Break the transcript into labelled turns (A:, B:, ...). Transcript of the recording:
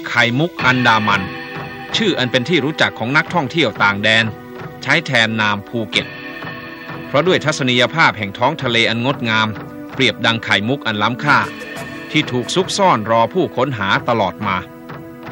A: ไข่มุกอันดามันชื่ออันเป็นที่รู้จักของนักท่องเที่ยวต่างแดนใช้แทนนามภูเก็ตเพราะด้วยทัศนียภาพแห่งท้องทะเลอันงดงามเปรียบดังไข่มุกอันล้ำค่าที่ถูกซุกซ่อนรอผู้ค้นหาตลอดมา